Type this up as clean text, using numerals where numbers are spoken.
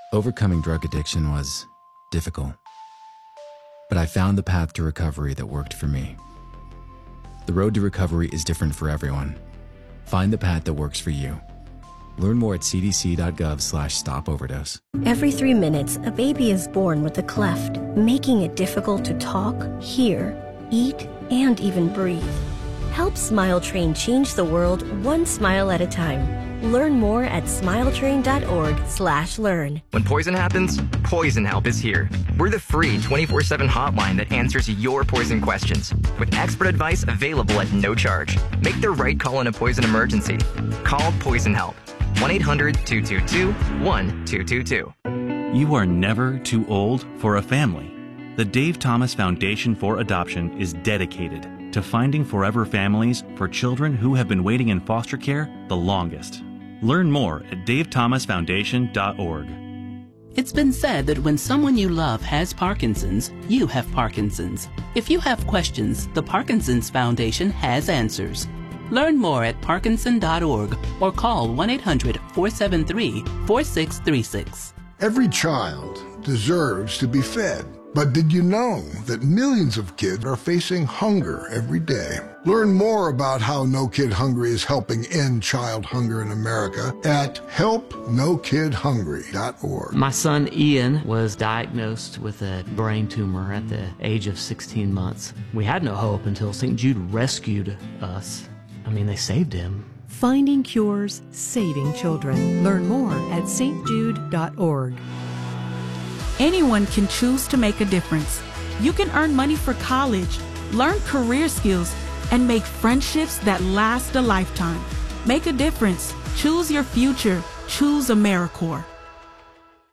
Overcoming drug addiction was difficult, but I found the path to recovery that worked for me. The road to recovery is different for everyone. Find the path that works for you. Learn more at cdc.gov/stopoverdose. Every 3 minutes, a baby is born with a cleft, making it difficult to talk, hear, eat, and even breathe. Help Smile Train change the world one smile at a time. Learn more at smiletrain.org/learn. When poison happens, Poison Help is here. We're the free 24/7 hotline that answers your poison questions with expert advice available at no charge. Make the right call in a poison emergency. Call Poison Help. 1-800-222-1222. You are never too old for a family. The Dave Thomas Foundation for Adoption is dedicated to finding forever families for children who have been waiting in foster care the longest. Learn more at davethomasfoundation.org. It's been said that when someone you love has Parkinson's, you have Parkinson's. If you have questions, the Parkinson's Foundation has answers. Learn more at parkinson.org or call 1-800-473-4636. Every child deserves to be fed. But did you know that millions of kids are facing hunger every day? Learn more about how No Kid Hungry is helping end child hunger in America at helpnokidhungry.org. My son Ian was diagnosed with a brain tumor at the age of 16 months. We had no hope until St. Jude rescued us. They saved him. Finding cures, saving children. Learn more at stjude.org. Anyone can choose to make a difference. You can earn money for college, learn career skills, and make friendships that last a lifetime. Make a difference. Choose your future. Choose AmeriCorps.